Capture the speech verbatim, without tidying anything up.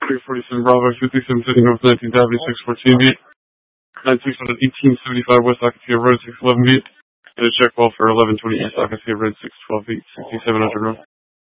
three forty-seven Bravo, fifty-seven fifty North nineteenth Avenue, six fourteen beat. ninety-six hundred eighteen seventy-five West Acacia Road, six eleven beat. And a check call for eleven twenty East Acacia Road, six twelve beat, sixty-seven hundred North.